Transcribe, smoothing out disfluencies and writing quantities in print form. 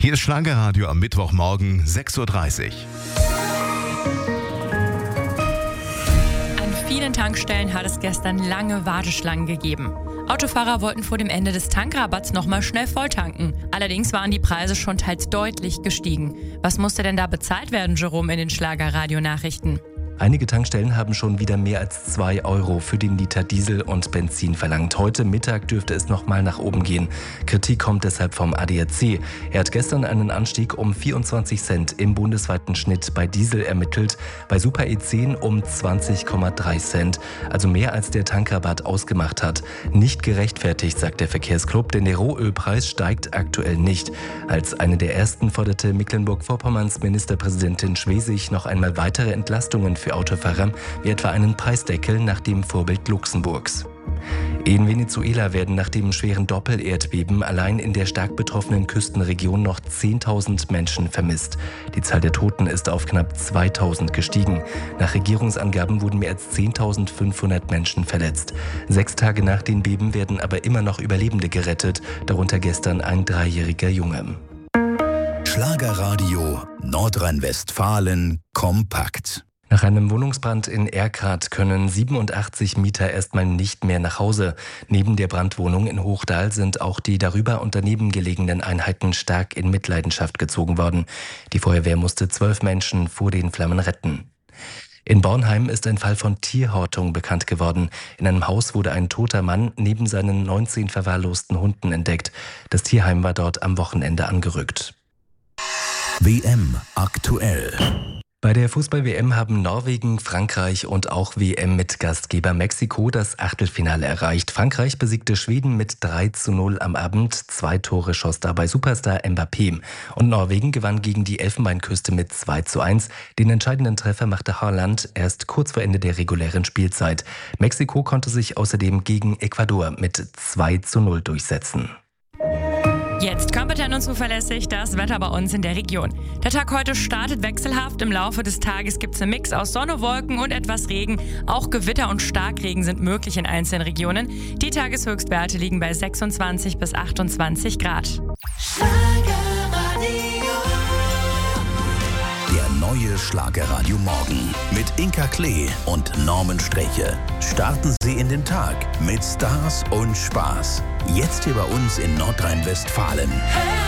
Hier ist Schlagerradio am Mittwochmorgen 6:30 Uhr. An vielen Tankstellen hat es gestern lange Warteschlangen gegeben. Autofahrer wollten vor dem Ende des Tankrabatts nochmal schnell volltanken. Allerdings waren die Preise schon teils deutlich gestiegen. Was musste denn da bezahlt werden, Jerome, in den Schlagerradio-Nachrichten? Einige Tankstellen haben schon wieder mehr als 2 Euro für den Liter Diesel und Benzin verlangt. Heute Mittag dürfte es nochmal nach oben gehen. Kritik kommt deshalb vom ADAC. Er hat gestern einen Anstieg um 24 Cent im bundesweiten Schnitt bei Diesel ermittelt, bei Super E10 um 20,3 Cent, also mehr als der Tankrabatt ausgemacht hat. Nicht gerechtfertigt, sagt der Verkehrsclub, denn der Rohölpreis steigt aktuell nicht. Als eine der ersten forderte Mecklenburg-Vorpommerns Ministerpräsidentin Schwesig noch einmal weitere Entlastungen für Autofahrer, wie etwa einen Preisdeckel nach dem Vorbild Luxemburgs. In Venezuela werden nach dem schweren Doppelerdbeben allein in der stark betroffenen Küstenregion noch 10.000 Menschen vermisst. Die Zahl der Toten ist auf knapp 2.000 gestiegen. Nach Regierungsangaben wurden mehr als 10.500 Menschen verletzt. 6 Tage nach den Beben werden aber immer noch Überlebende gerettet, darunter gestern ein 3-jähriger Junge. Schlagerradio Nordrhein-Westfalen kompakt. Nach einem Wohnungsbrand in Erkrath können 87 Mieter erstmal nicht mehr nach Hause. Neben der Brandwohnung in Hochdahl sind auch die darüber und daneben gelegenen Einheiten stark in Mitleidenschaft gezogen worden. Die Feuerwehr musste 12 Menschen vor den Flammen retten. In Bornheim ist ein Fall von Tierhortung bekannt geworden. In einem Haus wurde ein toter Mann neben seinen 19 verwahrlosten Hunden entdeckt. Das Tierheim war dort am Wochenende angerückt. WM aktuell. Bei der Fußball-WM haben Norwegen, Frankreich und auch WM-Mitgastgeber Mexiko das Achtelfinale erreicht. Frankreich besiegte Schweden mit 3:0 am Abend. 2 Tore schoss dabei Superstar Mbappé. Und Norwegen gewann gegen die Elfenbeinküste mit 2:1. Den entscheidenden Treffer machte Haaland erst kurz vor Ende der regulären Spielzeit. Mexiko konnte sich außerdem gegen Ecuador mit 2:0 durchsetzen. Jetzt kompetent und zuverlässig das Wetter bei uns in der Region. Der Tag heute startet wechselhaft. Im Laufe des Tages gibt es einen Mix aus Sonne, Wolken und etwas Regen. Auch Gewitter und Starkregen sind möglich in einzelnen Regionen. Die Tageshöchstwerte liegen bei 26 bis 28 Grad. Der neue Schlagerradio Morgen mit Inka Klee und Norman Streche. Starten Sie in den Tag mit Stars und Spaß. Jetzt hier bei uns in Nordrhein-Westfalen.